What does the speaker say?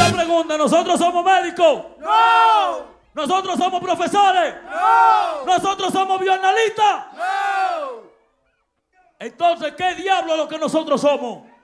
una pregunta, ¿nosotros somos médicos? ¡No! ¿Nosotros somos profesores? ¡No! ¿Nosotros somos bioanalistas? ¡No! Entonces, ¿qué diablo es lo que nosotros somos?